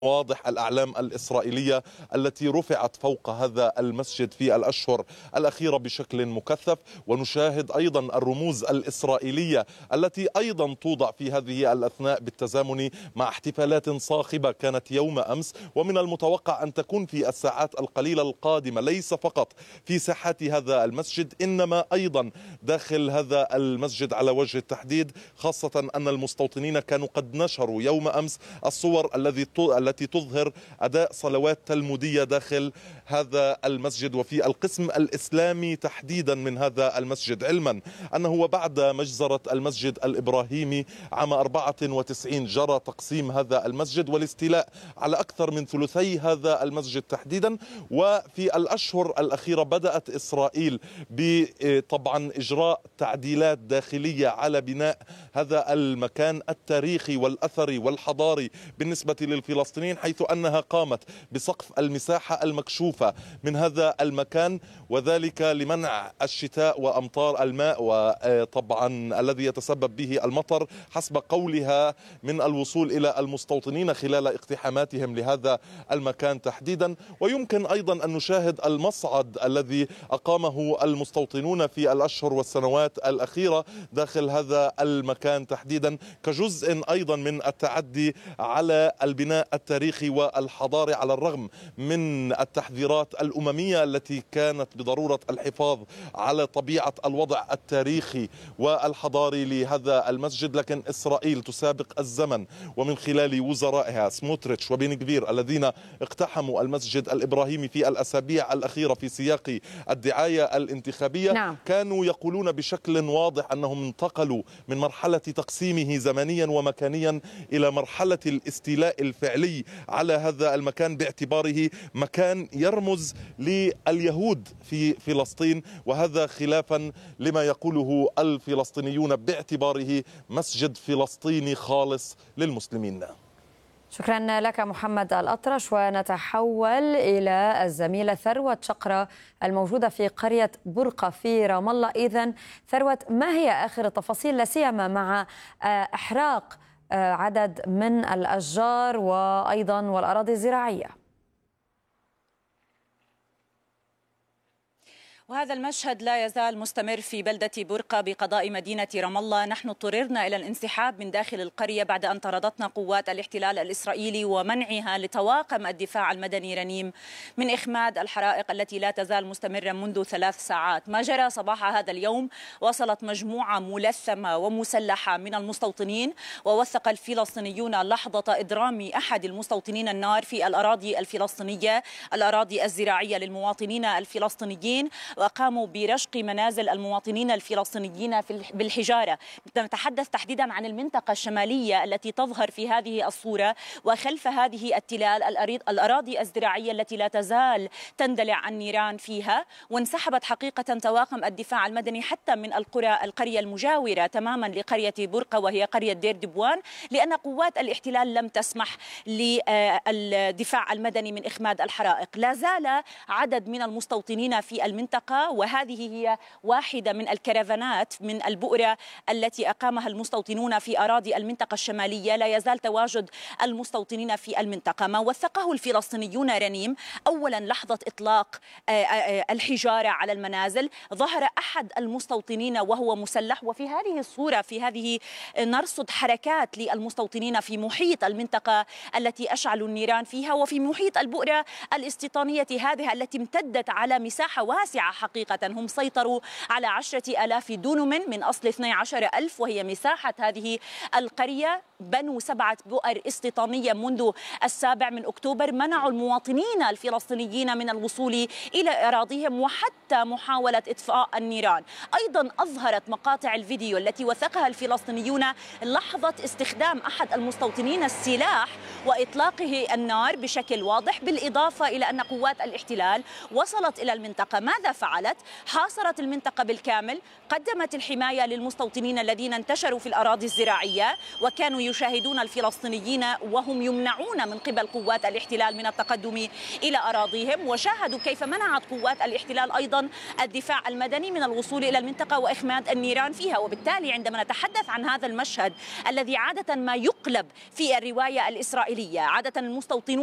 واضح الأعلام الإسرائيلية التي رفعت فوق هذا المسجد في الأشهر الأخيرة بشكل مكثف، ونشاهد أيضا الرموز الإسرائيلية التي أيضا توضع في هذه الأثناء بالتزامن مع احتفالات صاخبة كانت يوم أمس، ومن المتوقع أن تكون في الساعات القليلة القادمة ليس فقط في ساحات هذا المسجد إنما أيضا داخل هذا المسجد على وجه التحديد، خاصة أن المستوطنين كانوا قد نشروا يوم أمس الصور التي تظهر أداء صلوات تلمودية داخل هذا المسجد وفي القسم الإسلامي تحديدا من هذا المسجد، علما أنه وبعد مجزرة المسجد الإبراهيمي عام 94 جرى تقسيم هذا المسجد والاستيلاء على أكثر من ثلثي هذا المسجد تحديدا. وفي الأشهر الأخيرة بدأت إسرائيل طبعا إجراء تعديلات داخلية على بناء هذا المكان التاريخي والأثري والحضاري بالنسبة للفلسطينيين، حيث أنها قامت بسقف المساحة المكشوفة من هذا المكان، وذلك لمنع الشتاء وأمطار الماء وطبعا الذي يتسبب به المطر حسب قولها من الوصول إلى المستوطنين خلال اقتحاماتهم لهذا المكان تحديدا. ويمكن أيضا أن نشاهد المصعد الذي أقامه المستوطنون في الأشهر والسنوات الأخيرة داخل هذا المكان تحديدا كجزء أيضا من التعدي على البناء التاريخي والحضاري، على الرغم من التحذيرات الأممية التي كانت بضرورة الحفاظ على طبيعة الوضع التاريخي والحضاري لهذا المسجد. لكن إسرائيل تسابق الزمن ومن خلال وزرائها سموتريتش وبن غفير الذين اقتحموا المسجد الإبراهيمي في الأسابيع الأخيرة في سياق الدعاية الانتخابية، كانوا يقولون بشكل واضح أنهم انتقلوا من مرحلة تقسيمه زمنيا ومكانيا إلى مرحلة الاستيلاء الفعلي على هذا المكان باعتباره مكان يرمز لليهود في فلسطين، وهذا خلافا لما يقوله الفلسطينيون باعتباره مسجد فلسطيني خالص للمسلمين. شكرا لك محمد الأطرش، ونتحول إلى الزميلة ثروة شقرة الموجودة في قرية برقة في رام الله. إذن ثروة، ما هي آخر التفاصيل لا سيما مع إحراق عدد من الأشجار وأيضا والأراضي الزراعية؟ وهذا المشهد لا يزال مستمر في بلدة برقة بقضاء مدينة رام الله. نحن اضطررنا إلى الانسحاب من داخل القرية بعد أن طردتنا قوات الاحتلال الإسرائيلي ومنعها لطواقم الدفاع المدني رنيم من إخماد الحرائق التي لا تزال مستمرة منذ 3 ساعات. ما جرى صباح هذا اليوم: وصلت مجموعة ملثمة ومسلحة من المستوطنين، ووثق الفلسطينيون لحظة إضرام أحد المستوطنين النار في الأراضي الفلسطينية، الأراضي الزراعية للمواطنين الفلسطينيين، وقاموا برشق منازل المواطنين الفلسطينيين بالحجارة. نتحدث تحديدا عن المنطقة الشمالية التي تظهر في هذه الصورة، وخلف هذه التلال الأراضي الزراعية التي لا تزال تندلع النيران فيها. وانسحبت حقيقة طواقم الدفاع المدني حتى من القرية المجاورة تماما لقرية برقة وهي قرية دير دبوان، لأن قوات الاحتلال لم تسمح للدفاع المدني من إخماد الحرائق. لا زال عدد من المستوطنين في المنطقة، وهذه هي واحدة من الكرفانات من البؤرة التي أقامها المستوطنون في أراضي المنطقة الشمالية. لا يزال تواجد المستوطنين في المنطقة. ما وثقه الفلسطينيون رنيم: أولا لحظة إطلاق الحجارة على المنازل، ظهر أحد المستوطنين وهو مسلح، وفي هذه الصورة نرصد حركات للمستوطنين في محيط المنطقة التي أشعلوا النيران فيها، وفي محيط البؤرة الاستيطانية هذه التي امتدت على مساحة واسعة. حقيقة هم سيطروا على 10,000 دونم من أصل 12,000، وهي مساحة هذه القرية. بنوا 7 بؤر استيطانية منذ 7 أكتوبر، منعوا المواطنين الفلسطينيين من الوصول إلى أراضيهم وحتى محاولة إطفاء النيران. أيضا أظهرت مقاطع الفيديو التي وثقها الفلسطينيون لحظة استخدام أحد المستوطنين السلاح وإطلاقه النار بشكل واضح، بالإضافة إلى أن قوات الاحتلال وصلت إلى المنطقة. ماذا فعلت؟ حاصرت المنطقة بالكامل، قدمت الحماية للمستوطنين الذين انتشروا في الأراضي الزراعية وكانوا يشاهدون الفلسطينيين وهم يمنعون من قبل قوات الاحتلال من التقدم إلى أراضيهم، وشاهدوا كيف منعت قوات الاحتلال أيضا الدفاع المدني من الوصول إلى المنطقة وإخماد النيران فيها. وبالتالي عندما نتحدث عن هذا المشهد الذي عادة ما يقلب في الرواية الإسرائيلية، عادة المستوطنون